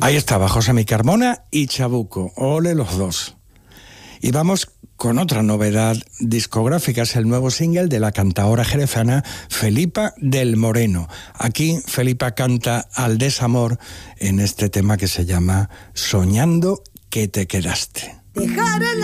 Ahí estaba José Mi Carmona y Chabuco, ole los dos. Y vamos con otra novedad discográfica, es el nuevo single de la cantaora jerezana Felipa del Moreno. Aquí Felipa canta al desamor en este tema que se llama Soñando que te quedaste. Dejar el